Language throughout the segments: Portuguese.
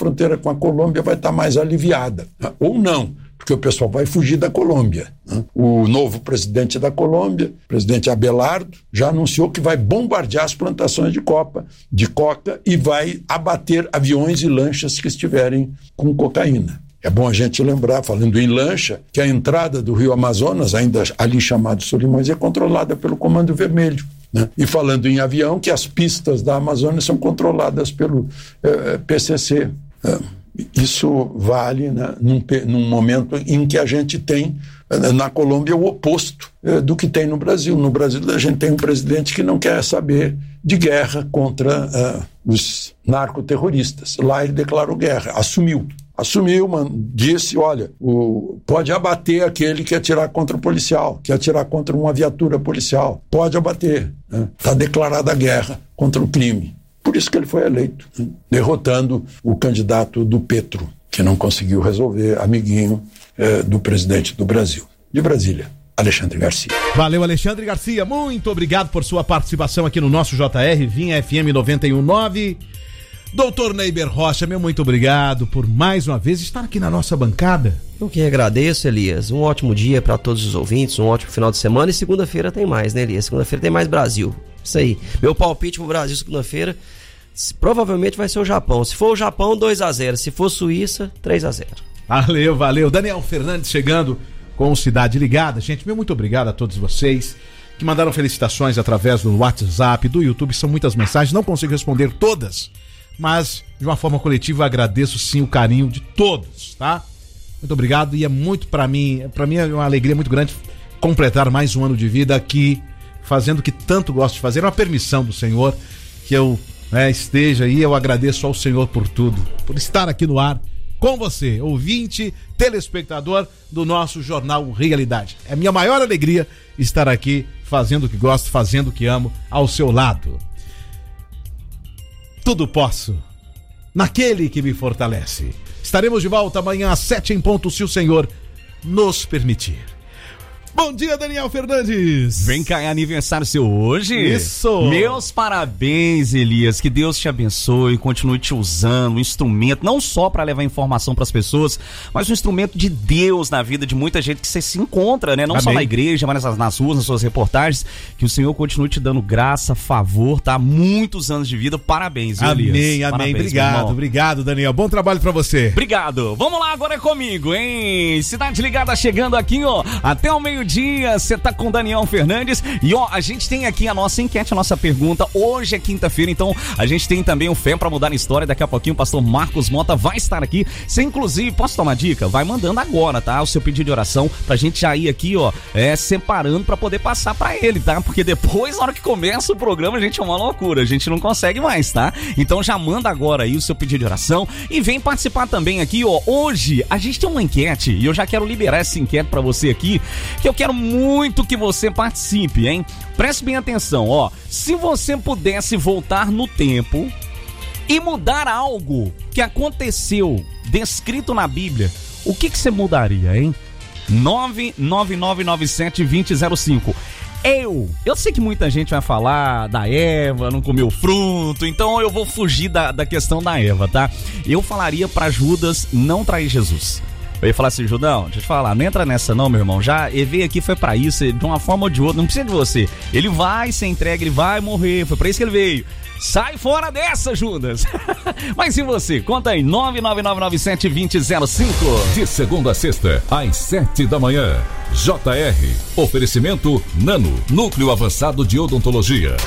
fronteira com a Colômbia vai estar mais aliviada, ou não, porque o pessoal vai fugir da Colômbia. O novo presidente da Colômbia, o presidente Abelardo, já anunciou que vai bombardear as plantações de coca e vai abater aviões e lanchas que estiverem com cocaína. É bom a gente lembrar, falando em lancha, que a entrada do Rio Amazonas, ainda ali chamado Solimões, é controlada pelo Comando Vermelho. E falando em avião, que as pistas da Amazônia são controladas pelo PCC. Isso vale, né, num momento em que a gente tem na Colômbia o oposto do que tem no Brasil. No Brasil a gente tem um presidente que não quer saber de guerra contra os narcoterroristas. Lá ele declarou guerra, assumiu, disse, olha, pode abater aquele que atirar contra o policial, que atirar contra uma viatura policial, pode abater. Está declarada a guerra contra o crime. Por isso que ele foi eleito, derrotando o candidato do Petro, que não conseguiu resolver, amiguinho do presidente do Brasil. De Brasília, Alexandre Garcia. Valeu, Alexandre Garcia, muito obrigado por sua participação aqui no nosso JR, Vinha FM 91.9. Doutor Neiber Rocha, meu muito obrigado por mais uma vez estar aqui na nossa bancada. Eu que agradeço, Elias. Um ótimo dia para todos os ouvintes, um ótimo final de semana, e segunda-feira tem mais, né, Elias? Segunda-feira tem mais Brasil. Isso aí. Meu palpite pro Brasil segunda-feira provavelmente vai ser o Japão. Se for o Japão, 2-0. Se for Suíça, 3-0. Valeu. Daniel Fernandes chegando com Cidade Ligada. Gente, meu muito obrigado a todos vocês que mandaram felicitações através do WhatsApp, do YouTube. São muitas mensagens, não consigo responder todas, mas de uma forma coletiva eu agradeço sim o carinho de todos, tá? Muito obrigado, e é muito para mim é uma alegria muito grande completar mais um ano de vida aqui, fazendo o que tanto gosto de fazer. É uma permissão do Senhor que eu esteja aí. Eu agradeço ao Senhor por tudo, por estar aqui no ar com você, ouvinte, telespectador do nosso Jornal Realidade. É minha maior alegria estar aqui fazendo o que gosto, fazendo o que amo, ao seu lado. Tudo posso naquele que me fortalece. Estaremos de volta amanhã às 7 em ponto, se o Senhor nos permitir. Bom dia, Daniel Fernandes. Vem cá, é aniversário seu hoje? Isso. Meus parabéns, Elias. Que Deus te abençoe, continue te usando, um instrumento, não só para levar informação para as pessoas, mas um instrumento de Deus na vida de muita gente que você se encontra, né? Não Amém. Só na igreja, mas nas ruas, nas suas reportagens. Que o Senhor continue te dando graça, favor, tá? Muitos anos de vida, parabéns, viu, Elias? Amém. Obrigado, Daniel. Bom trabalho para você. Obrigado. Vamos lá, agora é comigo, hein? Cidade Ligada chegando aqui, ó, até o meio-dia, você tá com o Daniel Fernandes. E ó, a gente tem aqui a nossa enquete, a nossa pergunta. Hoje é quinta-feira, então a gente tem também o Fé pra Mudar a História. Daqui a pouquinho o pastor Marcos Mota vai estar aqui. Você, inclusive, posso tomar dica? Vai mandando agora, tá? O seu pedido de oração, pra gente já ir aqui, ó, separando pra poder passar pra ele, tá? Porque depois, na hora que começa o programa, a gente é uma loucura, a gente não consegue mais, tá? Então já manda agora aí o seu pedido de oração e vem participar também aqui, ó. Hoje a gente tem uma enquete e eu já quero liberar essa enquete pra você aqui, que eu quero muito que você participe, hein? Preste bem atenção, ó. Se você pudesse voltar no tempo e mudar algo que aconteceu descrito na Bíblia, o que você mudaria, hein? 99997-2005. Eu sei que muita gente vai falar da Eva, não comeu fruto, então eu vou fugir da questão da Eva, tá? Eu falaria pra Judas não trair Jesus. Eu ia falar assim, Judão, deixa eu te falar, não entra nessa não, meu irmão. Já ele veio aqui, foi pra isso, de uma forma ou de outra, não precisa de você. Ele vai ser entregue, ele vai morrer, foi pra isso que ele veio. Sai fora dessa, Judas. Mas e você? Conta aí, 99997-2005. De segunda a sexta, às 7 da manhã. JR, oferecimento Nano, Núcleo Avançado de Odontologia.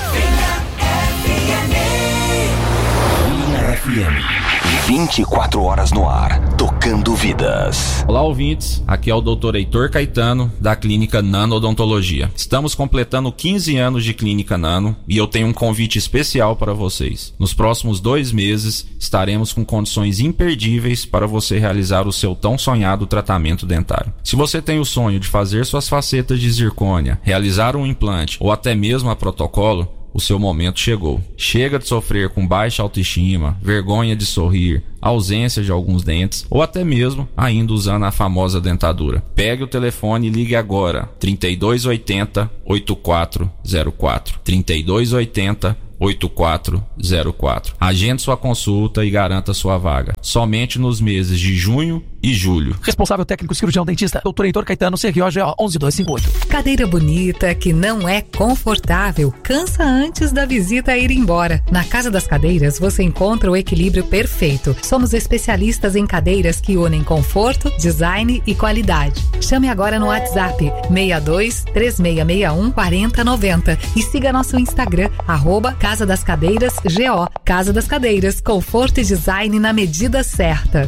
FM. 24 horas no ar, tocando vidas. Olá, ouvintes. Aqui é o Dr. Heitor Caetano, da Clínica Nano Odontologia. Estamos completando 15 anos de Clínica Nano e eu tenho um convite especial para vocês. Nos próximos 2 meses, estaremos com condições imperdíveis para você realizar o seu tão sonhado tratamento dentário. Se você tem o sonho de fazer suas facetas de zircônia, realizar um implante ou até mesmo a protocolo, o seu momento chegou. Chega de sofrer com baixa autoestima, vergonha de sorrir, ausência de alguns dentes ou até mesmo ainda usando a famosa dentadura. Pegue o telefone e ligue agora. 3280-8404. 8404. Agende sua consulta e garanta sua vaga. Somente nos meses de junho e julho. Responsável técnico cirurgião dentista, Dr. Heitor Caetano, CRO 11258. Cadeira bonita que não é confortável, cansa antes da visita ir embora. Na Casa das Cadeiras você encontra o equilíbrio perfeito. Somos especialistas em cadeiras que unem conforto, design e qualidade. Chame agora no WhatsApp 62 3661 4090 e siga nosso Instagram @Casa das Cadeiras GO. Casa das Cadeiras, conforto e design na medida certa.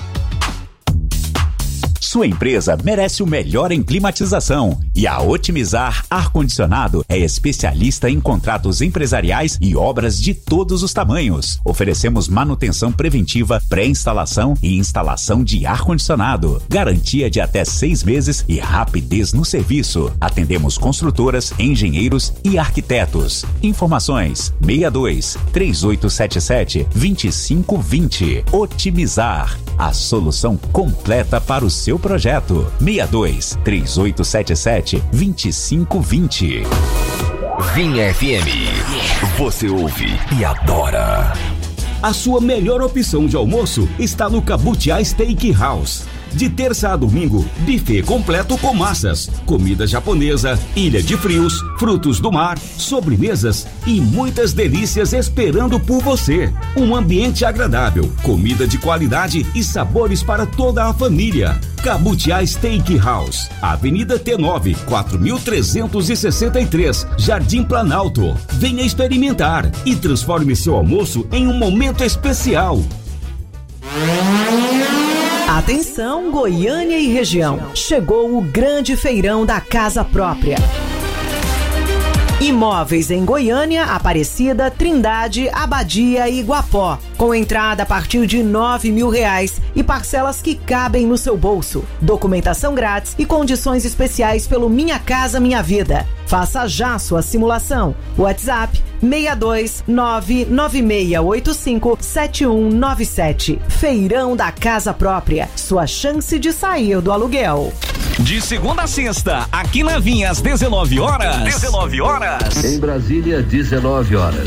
Sua empresa merece o melhor em climatização e a Otimizar Ar-Condicionado é especialista em contratos empresariais e obras de todos os tamanhos. Oferecemos manutenção preventiva, pré-instalação e instalação de ar-condicionado. Garantia de até 6 meses e rapidez no serviço. Atendemos construtoras, engenheiros e arquitetos. Informações 62 3877 2520. Otimizar, a solução completa para o seu projeto. 62 3877 2520. Vinha FM. Você ouve e adora. A sua melhor opção de almoço está no Cabutiá Steakhouse. De terça a domingo, buffet completo com massas, comida japonesa, ilha de frios, frutos do mar, sobremesas e muitas delícias esperando por você. Um ambiente agradável, comida de qualidade e sabores para toda a família. Cabutiá Steakhouse, Avenida T9, 4363, Jardim Planalto. Venha experimentar e transforme seu almoço em um momento especial. Atenção, Goiânia e região. Chegou o grande feirão da casa própria. Imóveis em Goiânia, Aparecida, Trindade, Abadia e Iguapó. Com entrada a partir de R$9.000 e parcelas que cabem no seu bolso. Documentação grátis e condições especiais pelo Minha Casa Minha Vida. Faça já sua simulação. WhatsApp 62996857197. Feirão da Casa Própria. Sua chance de sair do aluguel. De segunda a sexta, aqui na Vinha, às 19 horas. 19 horas. Em Brasília, 19 horas.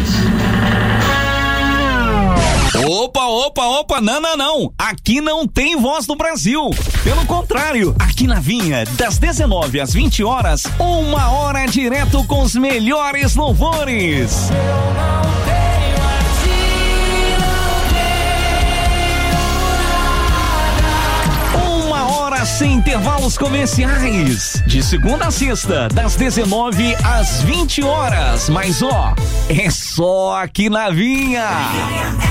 Opa, não. Aqui não tem Voz do Brasil. Pelo contrário, aqui na Vinha, das 19 às 20 horas, 1 hora direto com os melhores louvores. Sem intervalos comerciais. De segunda a sexta, das 19 às 20 horas. Mas é só aqui na Vinha.